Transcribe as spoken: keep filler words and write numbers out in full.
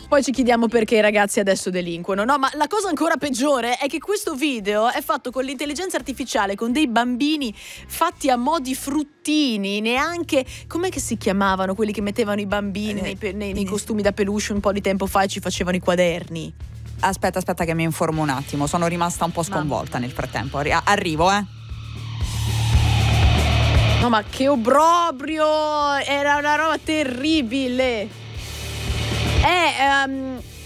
Poi ci chiediamo perché i ragazzi adesso delinquono. No, ma la cosa ancora peggiore è che questo video è fatto con l'intelligenza artificiale, con dei bambini fatti a mo' di fruttini, neanche... Com'è che si chiamavano quelli che mettevano i bambini nei, pe- nei, nei costumi da peluche un po' di tempo fa e ci facevano i quaderni? Aspetta, aspetta che mi informo un attimo. Sono rimasta un po' sconvolta nel frattempo. Arri- Arrivo, eh. No, ma che obbrobrio! Era una roba terribile! È... Um,